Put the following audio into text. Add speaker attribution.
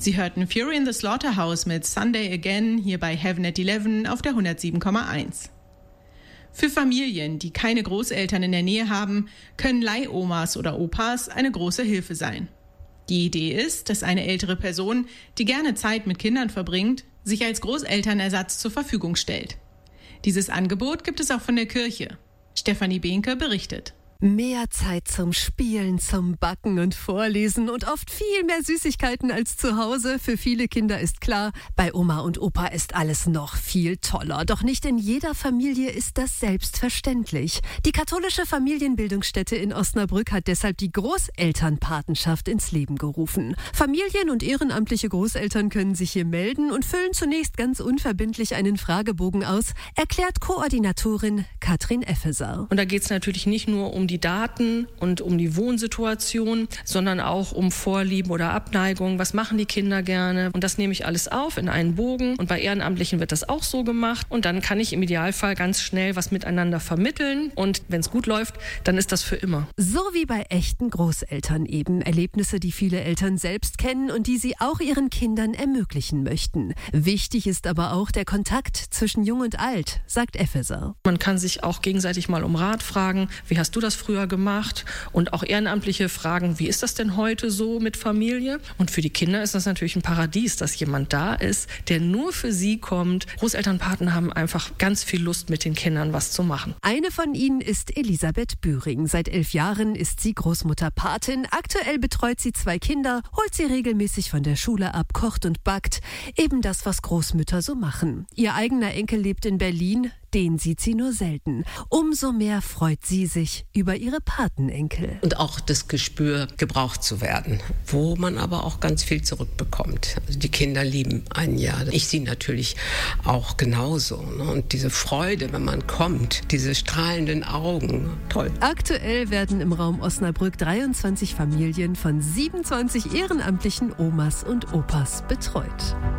Speaker 1: Sie hörten Fury in the Slaughterhouse mit Sunday Again hier bei Heaven at 11 auf der 107,1. Für Familien, die keine Großeltern in der Nähe haben, können Leihomas oder Opas eine große Hilfe sein. Die Idee ist, dass eine ältere Person, die gerne Zeit mit Kindern verbringt, sich als Großelternersatz zur Verfügung stellt. Dieses Angebot gibt es auch von der Kirche. Stefanie Behnke berichtet.
Speaker 2: Mehr Zeit zum Spielen, zum Backen und Vorlesen und oft viel mehr Süßigkeiten als zu Hause. Für viele Kinder ist klar, bei Oma und Opa ist alles noch viel toller. Doch nicht in jeder Familie ist das selbstverständlich. Die katholische Familienbildungsstätte in Osnabrück hat deshalb die Großelternpatenschaft ins Leben gerufen. Familien und ehrenamtliche Großeltern können sich hier melden und füllen zunächst ganz unverbindlich einen Fragebogen aus, erklärt Koordinatorin Katrin Effeser.
Speaker 3: Und da geht es natürlich nicht nur um die Daten und um die Wohnsituation, sondern auch um Vorlieben oder Abneigungen. Was machen die Kinder gerne? Und das nehme ich alles auf in einen Bogen. Und bei Ehrenamtlichen wird das auch so gemacht. Und dann kann ich im Idealfall ganz schnell was miteinander vermitteln. Und wenn es gut läuft, dann ist das für immer.
Speaker 2: So wie bei echten Großeltern eben. Erlebnisse, die viele Eltern selbst kennen und die sie auch ihren Kindern ermöglichen möchten. Wichtig ist aber auch der Kontakt zwischen Jung und Alt, sagt Effeser.
Speaker 3: Man kann sich auch gegenseitig mal um Rat fragen. Wie hast du das früher gemacht? Und auch Ehrenamtliche fragen, wie ist das denn heute so mit Familie? Und für die Kinder ist das natürlich ein Paradies, dass jemand da ist, der nur für sie kommt. Großelternpaten haben einfach ganz viel Lust, mit den Kindern was zu machen.
Speaker 2: Eine von ihnen ist Elisabeth Bühring. Seit 11 Jahren ist sie Großmutterpatin. Aktuell betreut sie 2 Kinder, holt sie regelmäßig von der Schule ab, kocht und backt. Eben das, was Großmütter so machen. Ihr eigener Enkel lebt in Berlin. Den sieht sie nur selten. Umso mehr freut sie sich über ihre Patenenkel.
Speaker 4: Und auch das Gespür, gebraucht zu werden, wo man aber auch ganz viel zurückbekommt. Also die Kinder lieben einen ja. Ich sie natürlich auch genauso. Ne? Und diese Freude, wenn man kommt, diese strahlenden Augen, toll.
Speaker 2: Aktuell werden im Raum Osnabrück 23 Familien von 27 ehrenamtlichen Omas und Opas betreut.